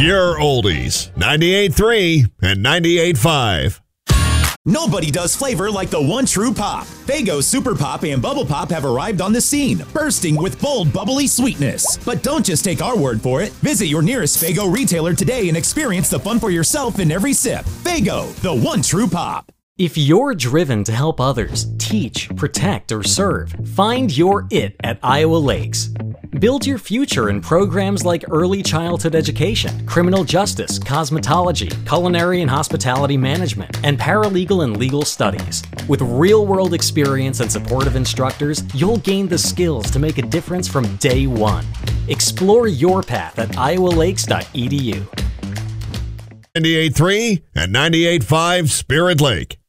Pure Oldies, 98.3 and 98.5. Nobody does flavor like the one true pop. Faygo Super Pop and Bubble Pop have arrived on the scene, bursting with bold, bubbly sweetness. But don't just take our word for it. Visit your nearest Faygo retailer today and experience the fun for yourself in every sip. Faygo, the one true pop. If you're driven to help others, teach, protect, or serve, find your it at Iowa Lakes. Build your future in programs like early childhood education, criminal justice, cosmetology, culinary and hospitality management, and paralegal and legal studies. With real-world experience and supportive instructors, you'll gain the skills to make a difference from day one. Explore your path at iowalakes.edu. 98.3 and 98.5 Spirit Lake.